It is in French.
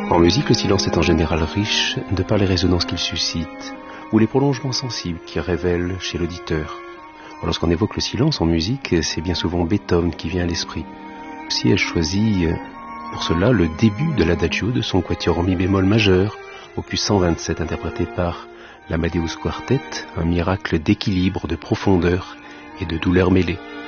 En musique, le silence est en général riche de par les résonances qu'il suscite ou les prolongements sensibles qu'il révèle chez l'auditeur. Lorsqu'on évoque le silence en musique, c'est bien souvent Beethoven qui vient à l'esprit. Aussi ai-je choisi pour cela le début de l'adagio de son quatuor en mi bémol majeur, opus 127, interprété par l'Amadeus Quartet, un miracle d'équilibre, de profondeur et de douleur mêlée.